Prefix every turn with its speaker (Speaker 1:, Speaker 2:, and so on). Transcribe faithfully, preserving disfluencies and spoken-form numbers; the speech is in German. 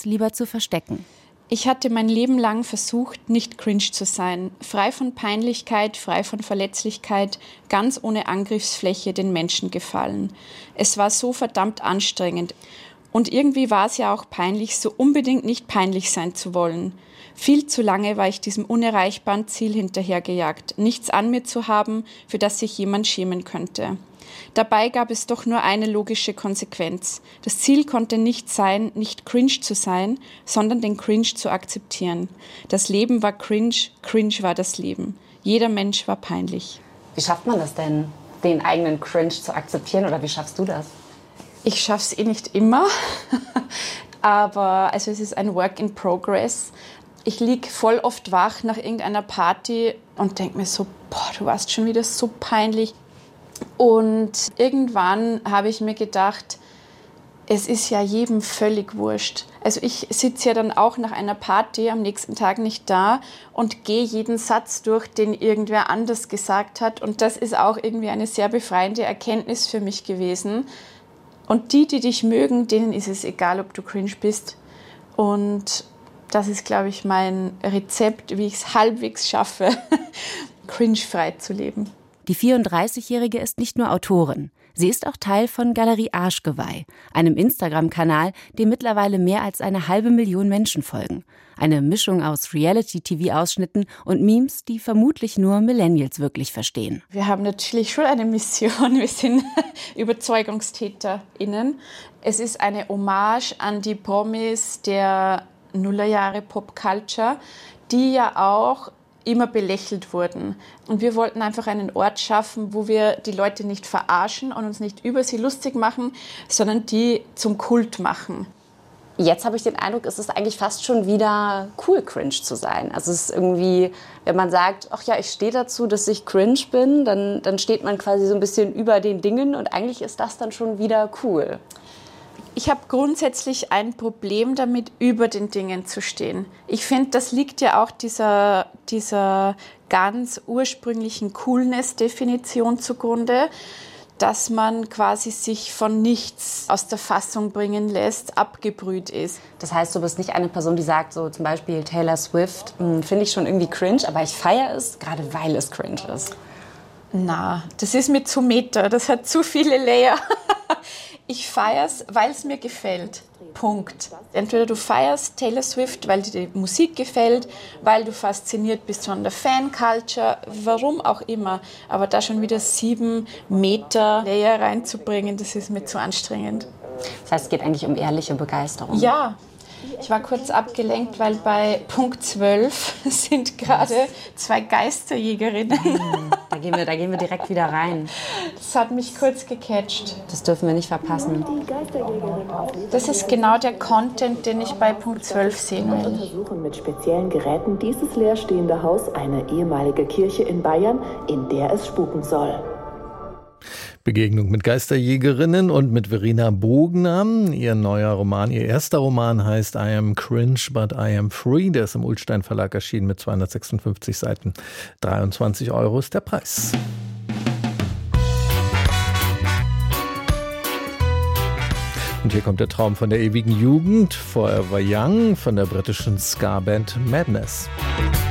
Speaker 1: das lieber zu verstecken.
Speaker 2: Ich hatte mein Leben lang versucht, nicht cringe zu sein, frei von Peinlichkeit, frei von Verletzlichkeit, ganz ohne Angriffsfläche den Menschen gefallen. Es war so verdammt anstrengend. Und irgendwie war es ja auch peinlich, so unbedingt nicht peinlich sein zu wollen. Viel zu lange war ich diesem unerreichbaren Ziel hinterhergejagt, nichts an mir zu haben, für das sich jemand schämen könnte. Dabei gab es doch nur eine logische Konsequenz. Das Ziel konnte nicht sein, nicht cringe zu sein, sondern den Cringe zu akzeptieren. Das Leben war cringe, cringe war das Leben. Jeder Mensch war peinlich.
Speaker 3: Wie schafft man das denn, den eigenen Cringe zu akzeptieren, oder wie schaffst du das?
Speaker 2: Ich schaffe es eh nicht immer, aber also es ist ein Work in Progress. Ich liege voll oft wach nach irgendeiner Party und denke mir so, boah, du warst schon wieder so peinlich. Und irgendwann habe ich mir gedacht, es ist ja jedem völlig wurscht. Also ich sitze ja dann auch nach einer Party am nächsten Tag nicht da und gehe jeden Satz durch, den irgendwer anders gesagt hat. Und das ist auch irgendwie eine sehr befreiende Erkenntnis für mich gewesen. Und die, die dich mögen, denen ist es egal, ob du cringe bist. Und das ist, glaube ich, mein Rezept, wie ich es halbwegs schaffe, cringefrei zu leben.
Speaker 1: Die vierunddreißigjährige ist nicht nur Autorin. Sie ist auch Teil von Galerie Arschgeweih, einem Instagram-Kanal, dem mittlerweile mehr als eine halbe Million Menschen folgen. Eine Mischung aus Reality-T V-Ausschnitten und Memes, die vermutlich nur Millennials wirklich verstehen.
Speaker 2: Wir haben natürlich schon eine Mission. Wir sind UberzeugungstäterInnen. Es ist eine Hommage an die Promis der Nullerjahre Pop-Culture, die ja auch immer belächelt wurden. Und wir wollten einfach einen Ort schaffen, wo wir die Leute nicht verarschen und uns nicht über sie lustig machen, sondern die zum Kult machen.
Speaker 3: Jetzt habe ich den Eindruck, es ist eigentlich fast schon wieder cool, cringe zu sein. Also es ist irgendwie, wenn man sagt, ach ja, ich stehe dazu, dass ich cringe bin, dann, dann steht man quasi so ein bisschen über den Dingen und eigentlich ist das dann schon wieder cool.
Speaker 2: Ich habe grundsätzlich ein Problem damit, über den Dingen zu stehen. Ich finde, das liegt ja auch dieser, dieser ganz ursprünglichen Coolness-Definition zugrunde, dass man quasi sich von nichts aus der Fassung bringen lässt, abgebrüht ist.
Speaker 3: Das heißt, du bist nicht eine Person, die sagt, so zum Beispiel Taylor Swift, finde ich schon irgendwie cringe, aber ich feiere es, gerade weil es cringe ist.
Speaker 2: Na, das ist mir zu meta, das hat zu viele Layer. Ich feiere es, weil es mir gefällt. Punkt. Entweder du feierst Taylor Swift, weil dir die Musik gefällt, weil du fasziniert bist von der Fan-Culture, warum auch immer. Aber da schon wieder sieben Meter Layer reinzubringen, das ist mir zu anstrengend.
Speaker 3: Das heißt, es geht eigentlich um ehrliche Begeisterung.
Speaker 2: Ja. Ich war kurz abgelenkt, weil bei Punkt zwölf sind gerade zwei Geisterjägerinnen.
Speaker 3: Da gehen wir, da gehen wir direkt wieder rein.
Speaker 2: Das hat mich kurz gecatcht.
Speaker 3: Das dürfen wir nicht verpassen.
Speaker 2: Das ist genau der Content, den ich bei Punkt zwölf sehen will.
Speaker 4: Wir untersuchen mit speziellen Geräten dieses leerstehende Haus, eine ehemalige Kirche in Bayern, in der es spuken soll.
Speaker 5: Begegnung mit Geisterjägerinnen und mit Verena Bogner. Ihr neuer Roman, ihr erster Roman heißt I Am Cringe, but I Am Free. Der ist im Ullstein Verlag erschienen mit zweihundertsechsundfünfzig Seiten. dreiundzwanzig Euro ist der Preis. Und hier kommt der Traum von der ewigen Jugend, Forever Young, von der britischen Ska-Band Madness.